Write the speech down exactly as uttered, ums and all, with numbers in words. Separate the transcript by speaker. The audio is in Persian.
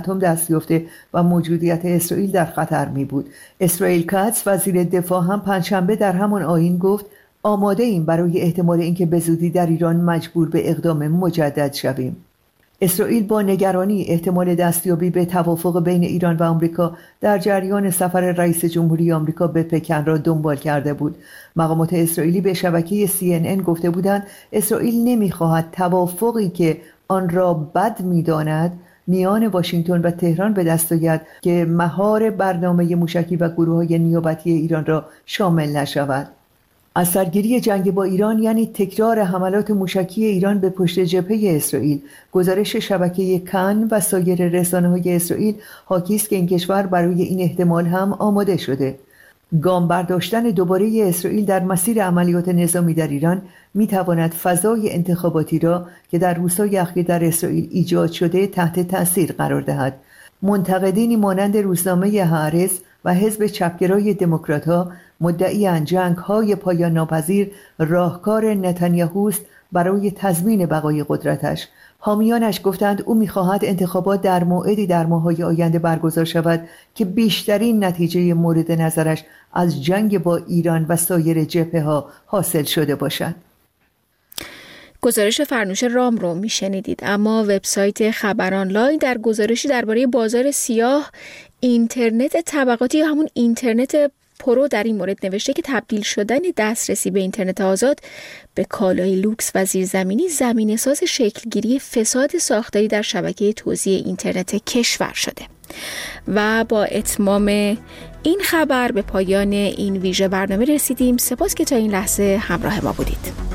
Speaker 1: اتم دست یافته و موجودیت اسرائیل در خطر می بود. اسرائیل کاتس وزیر دفاع هم پنجشنبه در همان آیین گفت آماده ایم برای احتمال اینکه به زودی در ایران مجبور به اقدام مجدد شویم. اسرائیل با نگرانی احتمال دستیابی به توافق بین ایران و آمریکا در جریان سفر رئیس جمهوری آمریکا به پکن را دنبال کرده بود. مقامات اسرائیلی به شبکه سی ان ان گفته بودند اسرائیل نمی‌خواهد توافقی که آن را بد می‌داند میان واشنگتن و تهران به دست آید که مهار برنامه موشکی و گروه‌های نیابتی ایران را شامل نشود. از سرگیری جنگ با ایران یعنی تکرار حملات موشکی ایران به پشت جبهه اسرائیل، گزارش شبکه کن و سایر رسانه‌های اسرائیل حاکی است که این کشور برای این احتمال هم آماده شده. گام برداشتن دوباره اسرائیل در مسیر عملیات نظامی در ایران می‌تواند فضای انتخاباتی را که در روزهای اخیر در اسرائیل ایجاد شده تحت تأثیر قرار دهد. منتقدینی مانند روزنامه هآرتز و حزب چپگرای دموکرات‌ها مدعی‌اند جنگ‌های پایان ناپذیر راهکار نتانیاهوست برای تضمین بقای قدرتش. حامیانش گفتند او می‌خواهد انتخابات در موعدی در ماه‌های آینده برگزار شود که بیشترین نتیجه مورد نظرش از جنگ با ایران و سایر جبهه‌ها حاصل شده باشد.
Speaker 2: گزارش فرنوش رام رو میشنیدید. اما وبسایت خبر آنلاین در گزارشی درباره بازار سیاه اینترنت طبقاتی یا همون اینترنت پرو در این مورد نوشته که تبدیل شدن دسترسی به اینترنت آزاد به کالای لوکس و زیرزمینی زمینه‌ساز شکلگیری فساد ساختاری در شبکه توزیع اینترنت کشور شده. و با اتمام این خبر به پایان این ویژه برنامه رسیدیم. سپاس که تا این لحظه همراه ما بودید.